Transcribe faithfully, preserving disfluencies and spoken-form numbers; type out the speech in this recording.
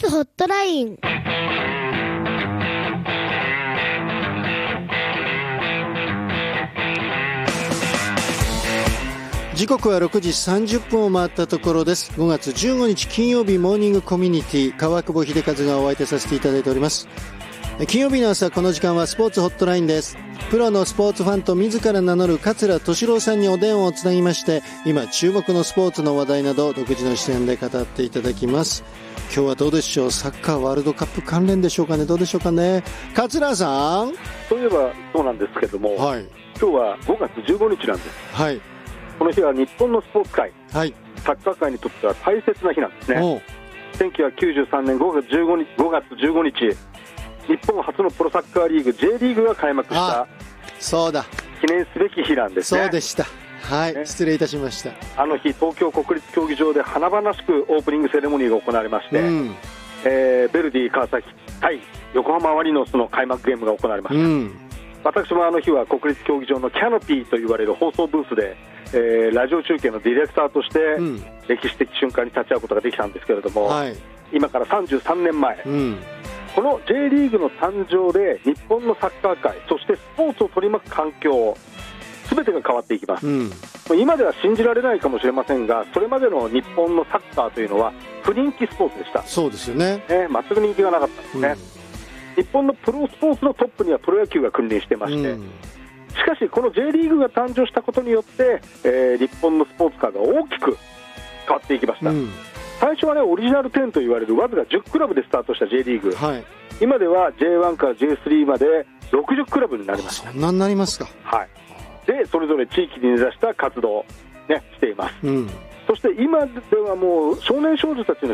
ホットライン。 時刻はろくじさんじゅっぷんを回ったところです。ごがつじゅうごにち金曜日モーニングコミュニティ、川久保秀和がお相手させていただいております。金曜日の朝、この時間はスポーツホットラインです。プロのスポーツファンと自ら名乗る桂敏郎さんにお電話をつなぎまして、今注目のスポーツの話題など独自の視点で語っていただきます。今日はどうでしょう。サッカーワールドカップ関連でしょうかね。どうでしょうかね。桂さん。 そういえばそうなんですけども、はい、今日はごがつじゅうごにちなんです。 はい。 この日は日本のスポーツ界、 はい、 サッカー界にとっては大切な日なんですね。せんきゅうひゃくきゅうじゅうさんねんごがつじゅうごにち、ごがつじゅうごにち、日本初のプロサッカーリーグ J リーグが開幕したそうだ記念すべき日なんですね。 そうでした。はい、ね、失礼いたしました。 あの日、東京国立競技場で華々しくオープニングセレモニーが行われまして、うん、えー、ベルディ川崎対横浜マリノスの開幕ゲームが行われました。うん、私もあの日は国立競技場のキャノピーと言われる放送ブースで、えー、ラジオ中継のディレクターとして歴史的瞬間に立ち会うことができたんですけれども、はい、今からさんじゅうさんねんまえ、うん、この J リーグの誕生で日本のサッカー界、そしてスポーツを取り巻く環境、全てが変わっていきます。うん、今では信じられないかもしれませんが、それまでの日本のサッカーというのは不人気スポーツでした。 そうですよね。 えー、全く人気がなかったんですね。うん、日本のプロスポーツのトップにはプロ野球が君臨してまして、うん、しかしこの J リーグが誕生したことによって、えー、日本のスポーツ界が大きく変わっていきました。うん、最初はね、オリジナルじゅうと言われるわずかじゅっクラブでスタートした J リーグ、はい、今では ジェイワン から ジェイスリー までろくじゅっクラブになりました。 そんなになりますか。 はい。でそれぞれ地域に根ざした活動を、ね、しています。うん、そして今ではもう少年少女たちの